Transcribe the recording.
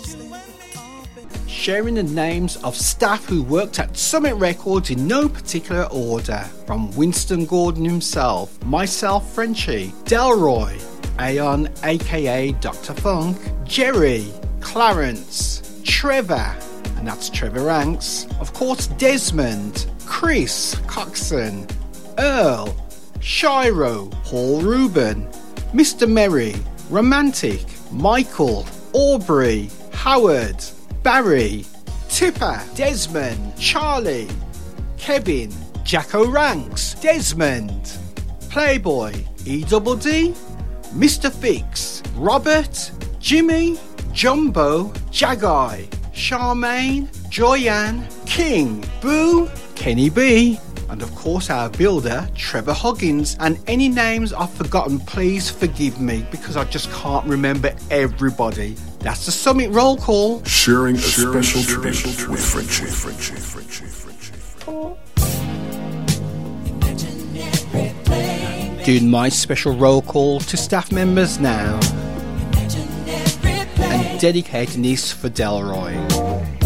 Sharing the names of staff who worked at Summit Records in no particular order, from Winston Gordon himself, myself Frenchie, Delroy, Aeon aka Dr. Funk, Jerry, Clarence, Trevor, and that's Trevor Ranks, of course Desmond, Chris Coxon, Earl, Shiro, Paul Rubin, Mr. Merry, Romantic, Michael, Aubrey, Howard, Barry, Tipper, Desmond, Charlie, Kevin, Jacko Ranks, Desmond, Playboy, E-double-D, Mr. Fix, Robert, Jimmy, Jumbo, Jagai, Charmaine, Joyanne, King, Boo, Kenny B, and of course our builder, Trevor Huggins. And any names I've forgotten, please forgive me because I just can't remember everybody. That's the Summit Roll Call. Sharing a special tribute with Frenchie. Doing my special roll call to staff members now. And dedicating this for Delroy.